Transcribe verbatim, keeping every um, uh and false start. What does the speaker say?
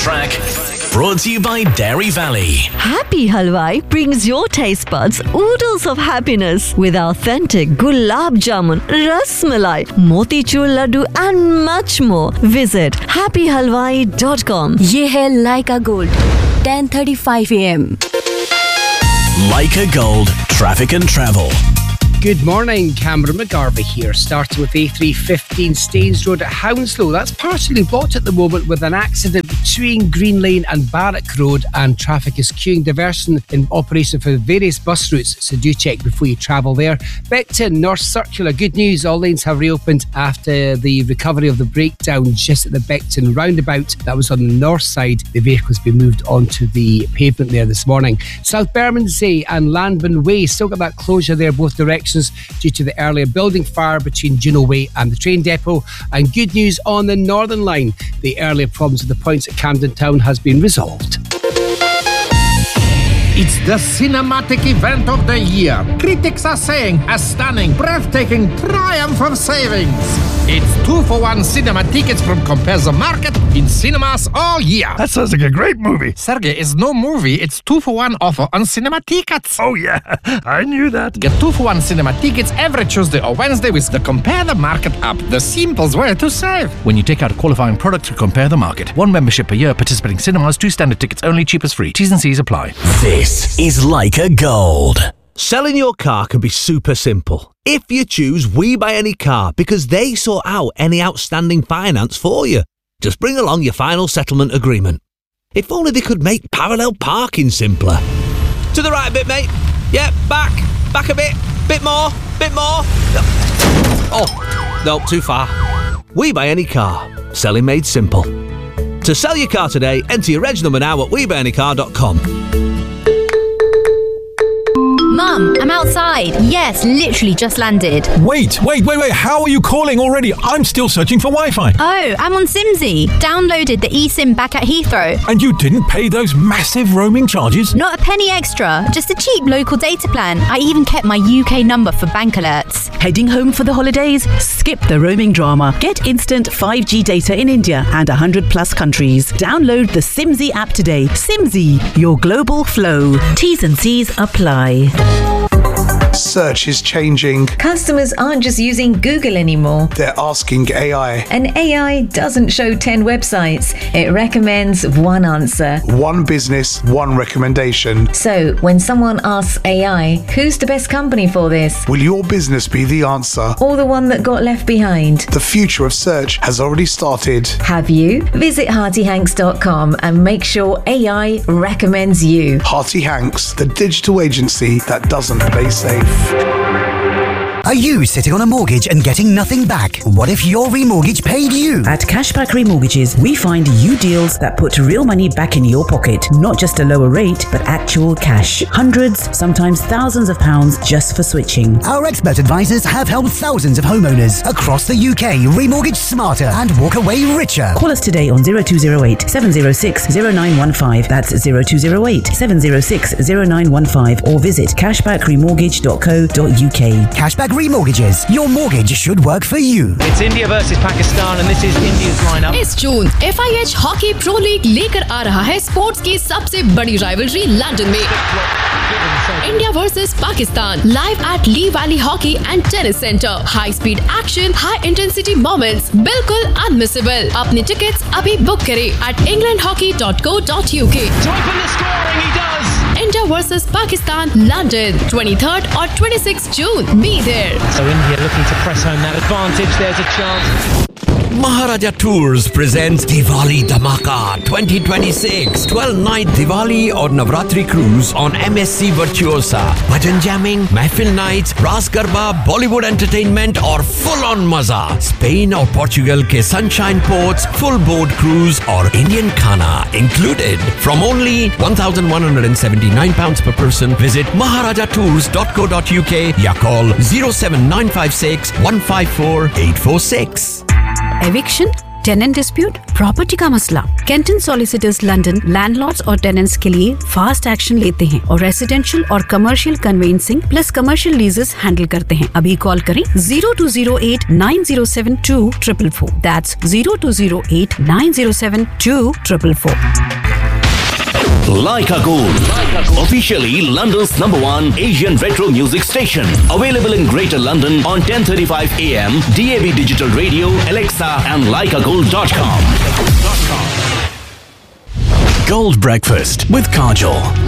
track. Brought to you by Dairy Valley. Happy Halwai brings your taste buds oodles of happiness with authentic gulab jamun, ras malai, motichur laddu and much more. Visit happy halwai dot com. ये है Leica Gold, ten thirty-five a m Leica Gold, traffic and travel. Good morning, Cameron McGarvey here, starting with A three fifteen Staines Road at Hounslow. That's partially blocked at the moment with an accident between Green Lane and Barrack Road, and traffic is queuing. Diversion in operation for various bus routes, so do check before you travel there. Beckton North Circular, good news, all lanes have reopened after the recovery of the breakdown just at the Beckton roundabout. That was on the north side. The vehicle's been moved onto the pavement there this morning. South Bermondsey and Landman Way, still got that closure there both directions due to the earlier building fire between Juno Way and the train depot. And good news on the Northern Line, the earlier problems at the points at Camden Town has been resolved. It's the cinematic event of the year. Critics are saying a stunning, breathtaking triumph of savings. It's two for one cinema tickets from Compare the Market in cinemas all year. That sounds like a great movie. Sergey, it's no movie. It's two for one offer on cinema tickets. Oh yeah, I knew that. Get two for one cinema tickets every Tuesday or Wednesday with the Compare the Market app. The simplest way to save. When you take out a qualifying product to Compare the Market. One membership per year, participating cinemas, two standard tickets only, cheap as free. T's and C's apply. This is Leica Gold. Selling your car can be super simple if you choose We Buy Any Car, because they sort out any outstanding finance for you. Just bring along your final settlement agreement. If only they could make parallel parking simpler. To the right a bit, mate. Yeah, back. Back a bit. Bit more. Bit more. Oh, no, too far. We Buy Any Car. Selling made simple. To sell your car today, enter your reg number now at we buy any car dot com. Mum, I'm outside. Yes, literally just landed. Wait, wait, wait, wait. How are you calling already? I'm still searching for Wi-Fi. Oh, I'm on Simsy. Downloaded the eSIM back at Heathrow. And you didn't pay those massive roaming charges? Not a penny extra. Just a cheap local data plan. I even kept my U K number for bank alerts. Heading home for the holidays? Skip the roaming drama. Get instant five G data in India and one hundred plus countries. Download the Simsy app today. Simsy, your global flow. T's and C's apply. Search is changing. Customers aren't just using Google anymore. They're asking A I. And A I doesn't show ten websites. It recommends one answer. One business, one recommendation. So, when someone asks A I, who's the best company for this? Will your business be the answer? Or the one that got left behind? The future of search has already started. Have you? Visit Harty Hanks dot com and make sure A I recommends you. Harty Hanks, the digital agency that doesn't play safe. Are you sitting on a mortgage and getting nothing back? What if your remortgage paid you? At Cashback Remortgages, we find you deals that put real money back in your pocket. Not just a lower rate, but actual cash. Hundreds, sometimes thousands of pounds just for switching. Our expert advisors have helped thousands of homeowners across the U K remortgage smarter and walk away richer. Call us today on zero two zero eight, seven zero six, zero nine one five. That's zero two zero eight, seven zero six, zero nine one five, or visit cashback remortgage dot co dot U K. Cashback Remortgages. Your mortgage should work for you. It's India versus Pakistan and this is India's lineup. इस जून F I H hockey pro league लेकर आ रहा है sports की सबसे बड़ी rivalry London में. India versus Pakistan live at Lee Valley Hockey and Tennis Center. High speed action, high intensity moments, बिल्कुल unmissable. अपने tickets अभी book करें at england hockey dot co dot U K. To open the scoring, he does. India versus Pakistan, London, twenty-third or twenty-sixth June. Be there. So India looking to press home that advantage. There's a chance. Maharaja Tours presents Diwali Dhamaka twenty twenty-six. twelve night Diwali or Navratri cruise on M S C Virtuosa. Bhajan jamming, Mahfil nights, Ras Garba, Bollywood entertainment or full-on maza. Spain or Portugal ke sunshine ports, full board cruise or Indian khana included. From only one thousand one hundred seventy-nine pounds per person, visit maharaja tours dot co dot U K या call zero seven nine five six, one five four, eight four six. Eviction? Tenant dispute, property का मसला। Canton solicitors London landlords और tenants के लिए fast action लेते हैं और residential और commercial convincing plus commercial लीजेस handle करते हैं। अभी कॉल करें zero to zero eight nine zero seven to triple four. That's zero to zero eight nine zero seven to triple four. Like a Gold, officially London's number one Asian retro music station. Available in Greater London on ten thirty-five A M, D A B Digital Radio, Alexa and like a gold dot com. Gold Breakfast with Kajol.